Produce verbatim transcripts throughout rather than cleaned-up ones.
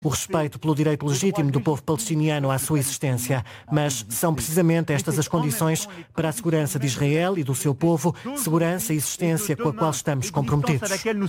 o respeito pelo direito legítimo do povo palestiniano à sua existência. Mas são precisamente estas as condições para a segurança de Israel e do seu povo, segurança e existência com a qual estamos comprometidos.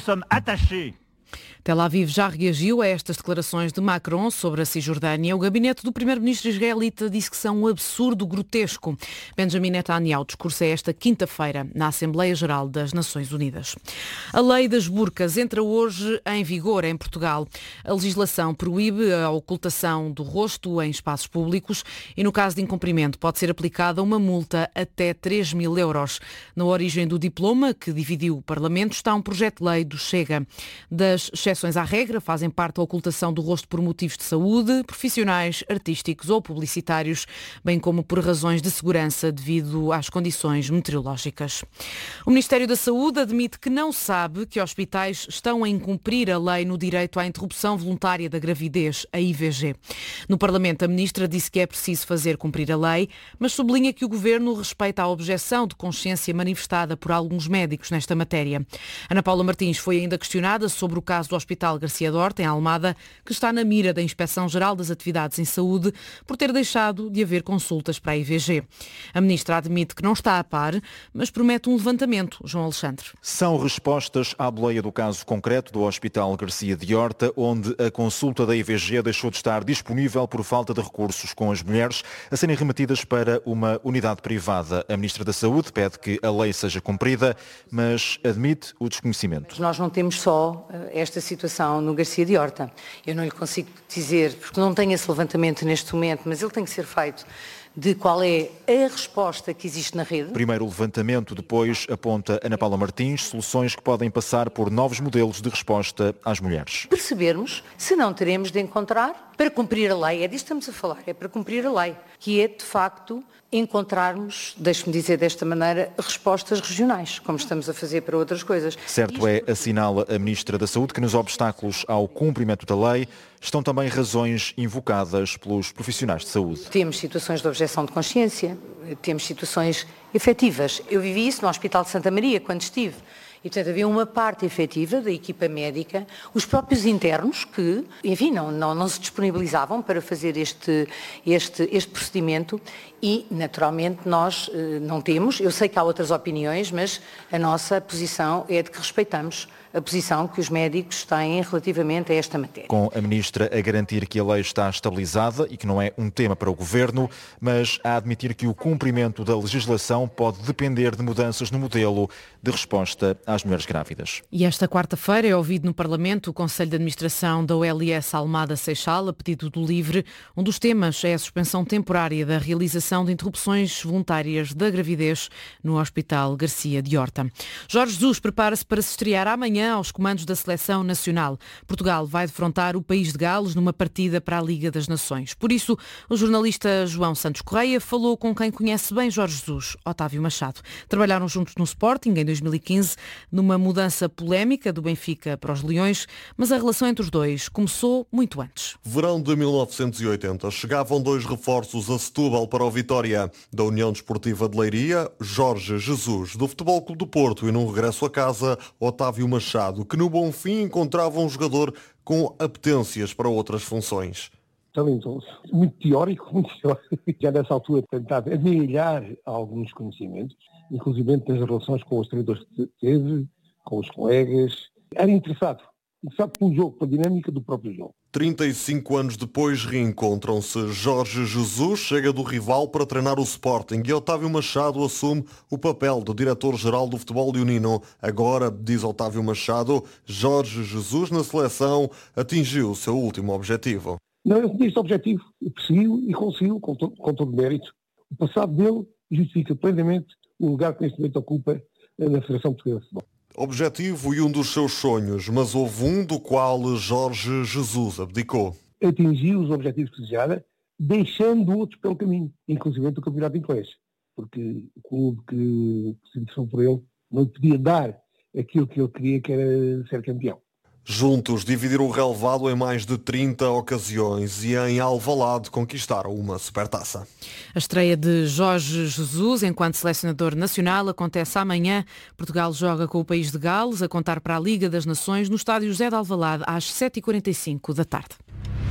Tel Aviv já reagiu a estas declarações de Macron sobre a Cisjordânia. O gabinete do primeiro-ministro israelita disse que são um absurdo grotesco. Benjamin Netanyahu discursa esta quinta-feira na Assembleia Geral das Nações Unidas. A lei das burcas entra hoje em vigor em Portugal. A legislação proíbe a ocultação do rosto em espaços públicos e, no caso de incumprimento, pode ser aplicada uma multa até três mil euros. Na origem do diploma, que dividiu o Parlamento, está um projeto de lei do Chega. Das exceções à regra fazem parte a ocultação do rosto por motivos de saúde, profissionais, artísticos ou publicitários, bem como por razões de segurança devido às condições meteorológicas. O Ministério da Saúde admite que não sabe que hospitais estão a incumprir a lei no direito à interrupção voluntária da gravidez, a I V G. No Parlamento, a ministra disse que é preciso fazer cumprir a lei, mas sublinha que o Governo respeita a objeção de consciência manifestada por alguns médicos nesta matéria. Ana Paula Martins foi ainda questionada sobre o caso do Hospital Garcia de Horta, em Almada, que está na mira da Inspeção-Geral das Atividades em Saúde por ter deixado de haver consultas para a I V G. A ministra admite que não está a par, mas promete um levantamento. João Alexandre. São respostas à boleia do caso concreto do Hospital Garcia de Horta, onde a consulta da I V G deixou de estar disponível por falta de recursos, com as mulheres a serem remetidas para uma unidade privada. A ministra da Saúde pede que a lei seja cumprida, mas admite o desconhecimento. Nós não temos só esta situação no Garcia de Horta. Eu não lhe consigo dizer, porque não tenho esse levantamento neste momento, mas ele tem que ser feito, de qual é a resposta que existe na rede. Primeiro o levantamento, depois aponta Ana Paula Martins, soluções que podem passar por novos modelos de resposta às mulheres. Percebermos se não teremos de encontrar, para cumprir a lei, é disso que estamos a falar, é para cumprir a lei, que é de facto encontrarmos, deixe-me dizer desta maneira, respostas regionais, como estamos a fazer para outras coisas. Certo é, assinala a Ministra da Saúde, que nos obstáculos ao cumprimento da lei estão também razões invocadas pelos profissionais de saúde. Temos situações de objeção de consciência, temos situações efetivas. Eu vivi isso no Hospital de Santa Maria, quando estive. E, portanto, havia uma parte efetiva da equipa médica, os próprios internos que, enfim, não, não, não se disponibilizavam para fazer este, este, este procedimento e, naturalmente, nós eh, não temos. Eu sei que há outras opiniões, mas a nossa posição é de que respeitamos a posição que os médicos têm relativamente a esta matéria. Com a Ministra a garantir que a lei está estabilizada e que não é um tema para o Governo, mas a admitir que o cumprimento da legislação pode depender de mudanças no modelo de resposta às mulheres grávidas. E esta quarta-feira é ouvido no Parlamento o Conselho de Administração da O L S Almada Seixal, a pedido do LIVRE. Um dos temas é a suspensão temporária da realização de interrupções voluntárias da gravidez no Hospital Garcia de Horta. Jorge Jesus prepara-se para se estrear amanhã aos comandos da Seleção Nacional. Portugal vai defrontar o país de Gales numa partida para a Liga das Nações. Por isso, o jornalista João Santos Correia falou com quem conhece bem Jorge Jesus, Otávio Machado. Trabalharam juntos no Sporting em dois mil e quinze, numa mudança polémica do Benfica para os Leões, mas a relação entre os dois começou muito antes. Verão de mil novecentos e oitenta, chegavam dois reforços a Setúbal para o Vitória. Da União Desportiva de Leiria, Jorge Jesus. Do Futebol Clube do Porto e num regresso a casa, Otávio Machado, que no Bonfim encontrava um jogador com apetências para outras funções. Talentoso, muito teórico, muito teórico. Já nessa altura tentava amealhar alguns conhecimentos, inclusive nas relações com os treinadores que teve, com os colegas. Era interessado, interessado pelo jogo, pela dinâmica do próprio jogo. trinta e cinco anos depois reencontram-se. Jorge Jesus chega do rival para treinar o Sporting e Otávio Machado assume o papel de diretor-geral do futebol leonino. Agora, diz Otávio Machado, Jorge Jesus na seleção atingiu o seu último objetivo. Não, eu tinha este objetivo, persegui-o e conseguiu com, to- com todo o mérito. O passado dele justifica plenamente o lugar que neste momento ocupa na Federação Portuguesa de Futebol. Objetivo e um dos seus sonhos, mas houve um do qual Jorge Jesus abdicou. Atingiu os objetivos que desejava, deixando outros pelo caminho, inclusive o campeonato inglês, porque o clube que se interessou por ele não lhe podia dar aquilo que ele queria, que era ser campeão. Juntos dividiram o relevado em mais de trinta ocasiões e em Alvalade conquistaram uma supertaça. A estreia de Jorge Jesus enquanto selecionador nacional acontece amanhã. Portugal joga com o país de Gales a contar para a Liga das Nações no estádio José de Alvalade às sete e quarenta e cinco da tarde.